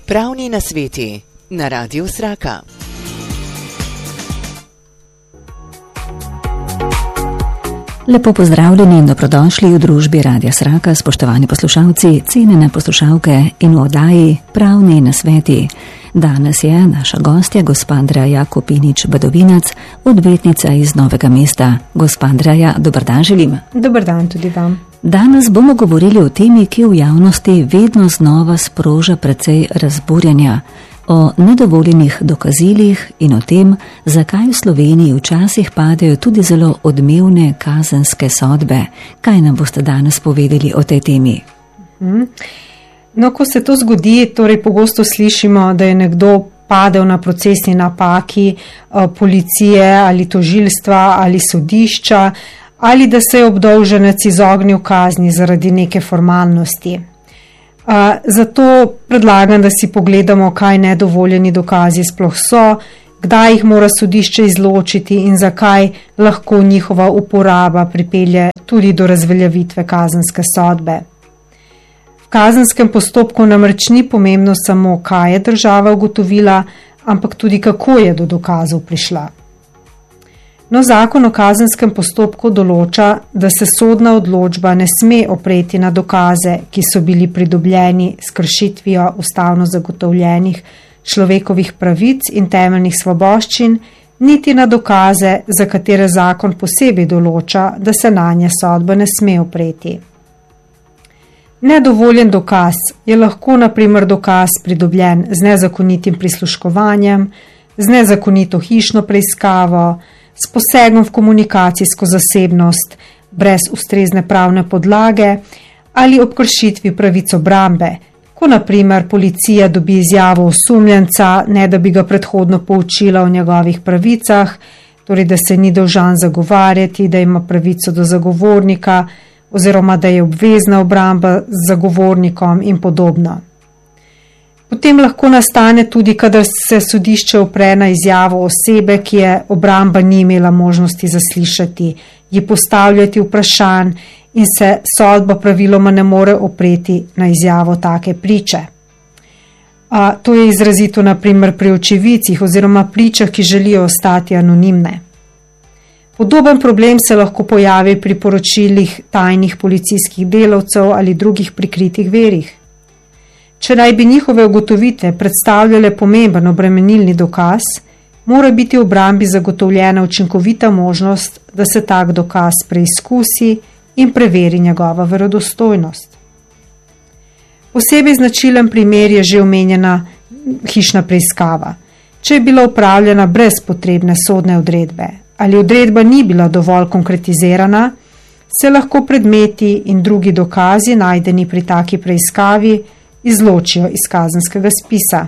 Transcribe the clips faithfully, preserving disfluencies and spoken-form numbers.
Pravni nasveti na Radiu Sraka. Lepo pozdravljeni in dobrodošli v družbi Radia Sraka, spoštovani poslušalci, cenjene poslušalke in v oddaji Pravni nasveti. Danes je naša gostja gospa Andreja Kopinič-Badovinac, odvetnica iz Novega mesta. Gospa Andreja, dober dan želim. Dober dan tudi vam. Danes bomo govorili o temi, ki v javnosti vedno znova sproža precej razburjenja, o nedovoljenih dokazilih in o tem, zakaj v Sloveniji včasih padejo tudi zelo odmevne kazenske sodbe. Kaj nam boste danes povedali o tej temi? Hmm. No, ko se to zgodi, torej pogosto slišimo, da je nekdo padel na procesni napaki policije ali tožilstva ali sodišča, ali da se je obdolženec izognil kazni zaradi neke formalnosti. Uh, zato predlagam, da si pogledamo, kaj nedovoljeni dokazi sploh so, kdaj jih mora sodišče izločiti in zakaj lahko njihova uporaba pripelje tudi do razveljavitve kazenske sodbe. V kazenskem postopku namreč ni pomembno samo, kaj je država ugotovila, ampak tudi kako je do dokazov prišla. No, zakon o kazenskem postopku določa, da se sodna odločba ne sme opreti na dokaze, ki so bili pridobljeni s kršitvijo ustavno zagotovljenih človekovih pravic in temeljnih svoboščin, niti na dokaze, za katere zakon posebej določa, da se nanje sodba ne sme opreti. Nedovoljen dokaz je lahko na primer dokaz pridobljen z nezakonitim prisluškovanjem, z nezakonito hišno preiskavo, s posegom v komunikacijsko zasebnost brez ustrezne pravne podlage ali ob kršitvi pravic obrambe, ko na primer policija dobi izjavo osumljenca, ne da bi ga predhodno poučila o njegovih pravicah, torej da se ni dolžan zagovarjati, da ima pravico do zagovornika oziroma da je obvezna obramba z zagovornikom in podobno. Potem lahko nastane tudi, kadar se sodišče opre na izjavo osebe, ki je obramba ni imela možnosti zaslišati, ji postavljati vprašanj in se sodba praviloma ne more opreti na izjavo take priče. A, to je izrazito na primer pri očividcih oziroma pričah, ki želijo ostati anonimne. Podoben problem se lahko pojavi pri poročilih tajnih policijskih delavcev ali drugih prikritih verih. Če naj bi njihove ugotovitve predstavljale pomemben obremenilni dokaz, mora biti obrambi zagotovljena učinkovita možnost, da se tak dokaz preizkusi in preveri njegova verodostojnost. Posebej značilen primer je že omenjena hišna preiskava. Če je bila opravljena brez potrebne sodne odredbe ali odredba ni bila dovolj konkretizirana, se lahko predmeti in drugi dokazi, najdeni pri taki preiskavi, izločijo iz kazenskega spisa.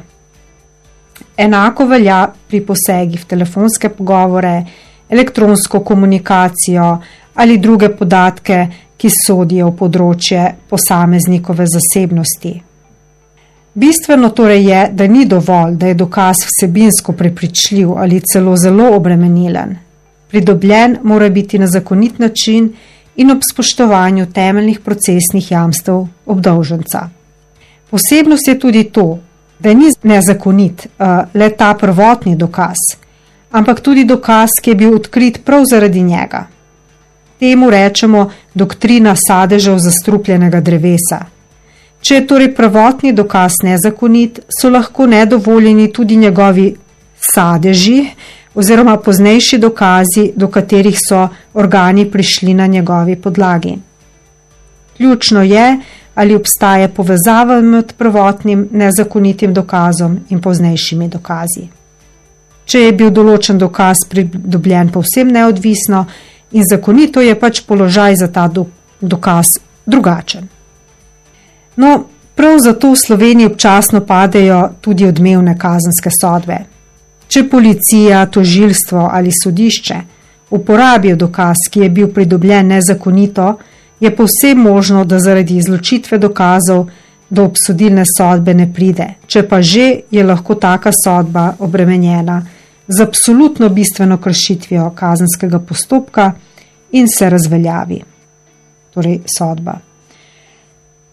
Enako velja pri posegih v telefonske pogovore, elektronsko komunikacijo ali druge podatke, ki sodijo v področje posameznikove zasebnosti. Bistveno torej je, da ni dovolj, da je dokaz vsebinsko prepričljiv ali celo zelo obremenilen. Pridobljen mora biti na zakonit način in ob spoštovanju temeljnih procesnih jamstev obdolženca. Posebnost je tudi to, da ni nezakonit le ta prvotni dokaz, ampak tudi dokaz, ki je bil odkrit prav zaradi njega. Temu rečemo doktrina sadežev zastrupljenega drevesa. Če je torej prvotni dokaz nezakonit, so lahko nedovoljeni tudi njegovi sadeži oziroma poznejši dokazi, do katerih so organi prišli na njegovi podlagi. Ključno je, ali obstaja povezava med prvotnim nezakonitim dokazom in poznejšimi dokazi. Če je bil določen dokaz pridobljen povsem neodvisno in zakonito, je pač položaj za ta do, dokaz drugačen. No, prav zato v Sloveniji občasno padejo tudi odmevne kazenske sodbe. Če policija, tožilstvo ali sodišče uporabijo dokaz, ki je bil pridobljen nezakonito, je povsem možno, da zaradi izločitve dokazov do obsodilne sodbe ne pride. Če pa že, je lahko taka sodba obremenjena z absolutno bistveno kršitvijo kazenskega postopka in se razveljavi. Torej sodba.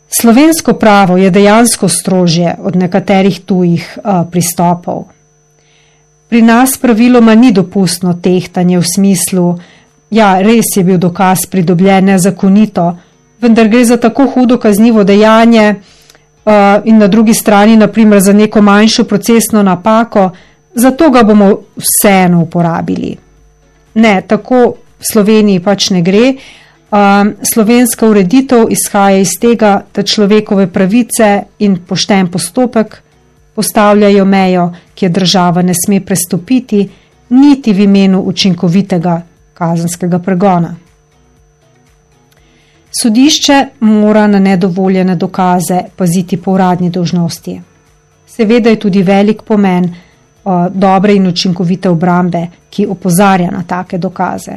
Slovensko pravo je dejansko strožje od nekaterih tujih uh, pristopov. Pri nas praviloma ni dopustno tehtanje v smislu, ja, res je bil dokaz pridobljen nezakonito, vendar gre za tako hudo kaznivo dejanje uh, in na drugi strani, naprimer, za neko manjšo procesno napako, zato ga bomo vseeno uporabili. Ne, tako v Sloveniji pač ne gre. Uh, slovenska ureditev izhaja iz tega, da človekove pravice in pošten postopek postavljajo mejo, ki je država ne sme prestopiti, niti v imenu učinkovitega kazenskega pregona. Sodišče mora na nedovoljene dokaze paziti po uradni dolžnosti. Seveda je tudi velik pomen uh, dobre in učinkovite obrambe, ki opozarja na take dokaze.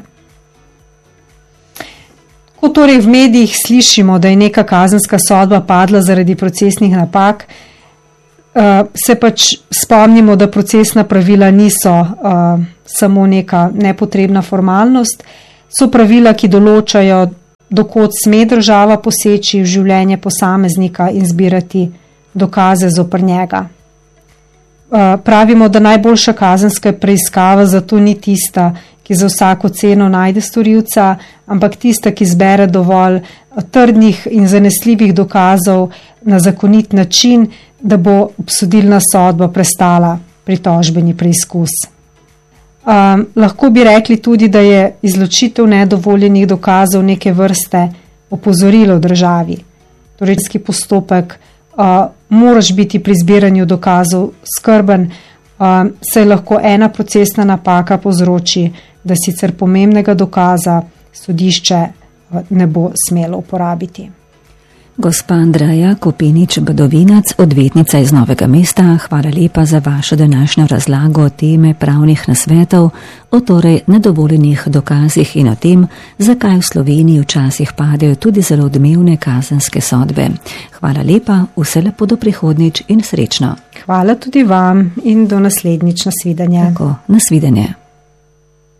Ko torej v medijih slišimo, da je neka kazenska sodba padla zaradi procesnih napak, se pač spomnimo, da procesna pravila niso uh, samo neka nepotrebna formalnost, so pravila, ki določajo, dokot sme država poseči v življenje posameznika in zbirati dokaze zoper njega. Uh, pravimo, da najboljša kazenska preiskava zato ni tista, ki za vsako ceno najde storilca, ampak tista, ki zbere dovolj trdnih in zanesljivih dokazov na zakonit način, da bo obsodilna sodba prestala pritožbeni preizkus. Um, lahko bi rekli tudi, da je izločitev nedovoljenih dokazov neke vrste opozorilo državi. Torej, postopek uh, moraš biti pri zbiranju dokazov skrben, uh, saj lahko ena procesna napaka povzroči, da sicer pomembnega dokaza sodišče uh, ne bo smelo uporabiti. Gospa Andreja Kopinič-Badovinac, odvetnica iz Novega mesta, hvala lepa za vašo današnjo razlago teme pravnih nasvetov o torej nedovoljenih dokazih in o tem, zakaj v Sloveniji včasih padejo tudi zelo odmevne kazenske sodbe. Hvala lepa, vse lepo do prihodnjič in srečno. Hvala tudi vam in do naslednjič, nasvidenje. Tako, nasvidenje.